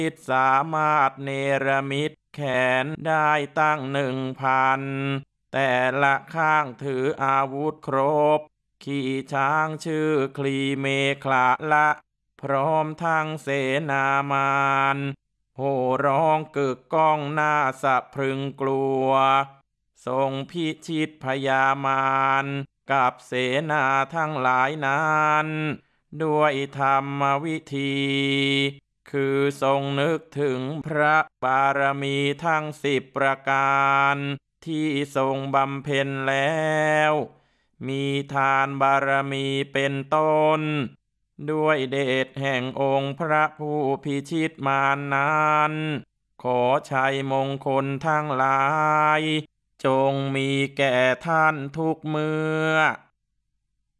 สามารถเนรมิตแขนได้ตั้ง1,000แต่ละข้างถืออาวุธครบขี่ช้างชื่อคลีเมขลาละพร้อมทั้งเสนามานโห่ร้องกึกก้องหน้าสะพรึงกลัวทรงพิชิตพยามารกับเสนาทั้งหลายนั้นด้วยธรรมวิธีคือทรงนึกถึงพระบารมีทั้ง10ประการที่ทรงบำเพ็ญแล้วมีทานบารมีเป็นต้นด้วยเดชแห่งองค์พระผู้พิชิตมารนั้นขอชัยมงคลทั้งหลายจงมีแก่ท่านทุกเมื่อ